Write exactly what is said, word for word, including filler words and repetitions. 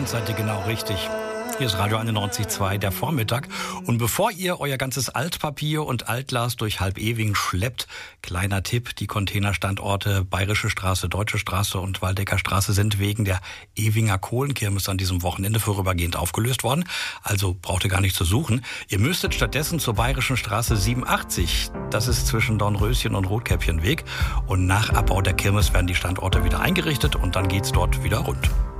sind, seid ihr genau richtig. Hier ist Radio einundneunzig Komma zwei, der Vormittag. Und bevor ihr euer ganzes Altpapier und Altglas durch Halb-Ewing schleppt, kleiner Tipp, die Containerstandorte Bayerische Straße, Deutsche Straße und Waldecker Straße sind wegen der Ewinger Kohlenkirmes an diesem Wochenende vorübergehend aufgelöst worden. Also braucht ihr gar nicht zu suchen. Ihr müsstet stattdessen zur Bayerischen Straße siebenundachtzig. Das ist zwischen Dornröschen und Rotkäppchenweg. Und nach Abbau der Kirmes werden die Standorte wieder eingerichtet und dann geht's dort wieder rund.